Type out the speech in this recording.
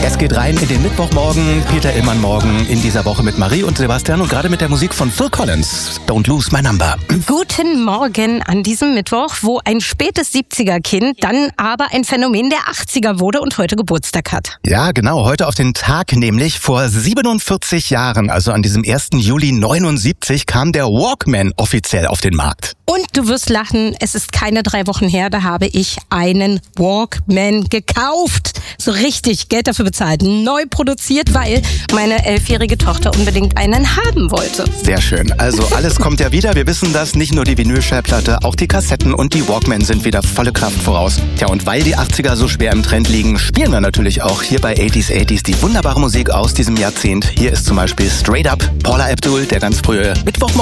Es geht rein in den Mittwochmorgen. Peter Illmann morgen in dieser Woche mit Marie und Sebastian und gerade mit der Musik von Phil Collins. Don't Lose My Number. Guten Morgen an diesem Mittwoch, wo ein spätes 70er-Kind dann aber ein Phänomen der 80er wurde und heute Geburtstag hat. Ja, genau. Heute auf den Tag nämlich vor 47 Jahren, also an diesem 1. Juli 79, kam der Walkman offiziell auf den Markt. Und du wirst lachen, es ist keine 3 Wochen her, da habe ich einen Walkman gekauft. So richtig Geld dafür bezahlt, neu produziert, weil meine 11-jährige Tochter unbedingt einen haben wollte. Sehr schön. Also alles kommt ja wieder. Wir wissen das, nicht nur die Vinylschallplatte, auch die Kassetten und die Walkman sind wieder volle Kraft voraus. Tja, und weil die 80er so schwer im Trend liegen, spielen wir natürlich auch hier bei 80s die wunderbare Musik aus diesem Jahrzehnt. Hier ist zum Beispiel Straight Up, Paula Abdul, der ganz frühe Mittwochmorgen.